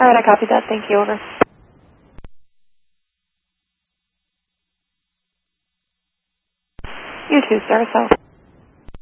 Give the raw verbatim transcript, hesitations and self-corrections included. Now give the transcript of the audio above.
All right, I copied that. Thank you. Over. You too, sir. So.